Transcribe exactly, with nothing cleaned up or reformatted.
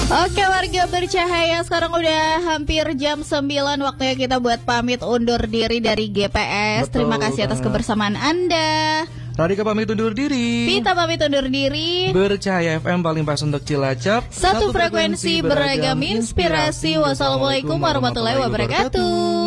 Oke warga bercahaya, sekarang udah hampir jam sembilan, waktunya kita buat pamit undur diri dari G P S. Betul, Terima kasih atas kebersamaan Anda. Radika pamit undur diri. Pita pamit undur diri. Bercahaya F M paling pas untuk Cilacap. Satu frekuensi beragam inspirasi. Wassalamualaikum warahmatullahi wabarakatuh.